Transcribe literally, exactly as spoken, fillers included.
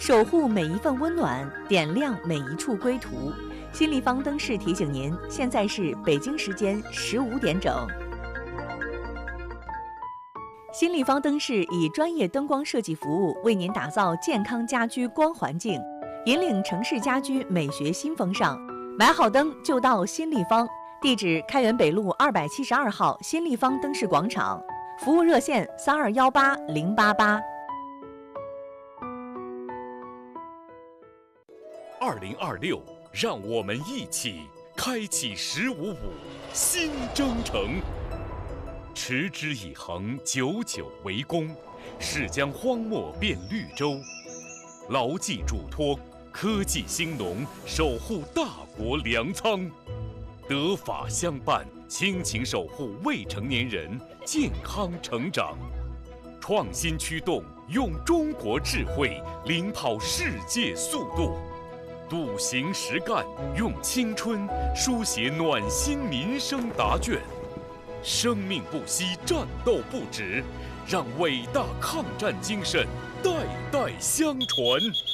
守护每一份温暖，点亮每一处归途。新立方灯饰提醒您，现在是北京时间十五点整。新立方灯饰以专业灯光设计服务，为您打造健康家居光环境，引领城市家居美学新风尚。买好灯就到新立方，地址开元北路二百七十二号新立方灯饰广场，服务热线三二幺八零八八。 二零二六，让我们一起开启“十五五”新征程。持之以恒，久久为功，是将荒漠变绿洲。牢记嘱托，科技兴农，守护大国粮仓。德法相伴，亲情守护未成年人健康成长。创新驱动，用中国智慧领跑世界速度。笃行实干，用青春书写暖心民生答卷。生命不息，战斗不止，让伟大抗战精神代代相传。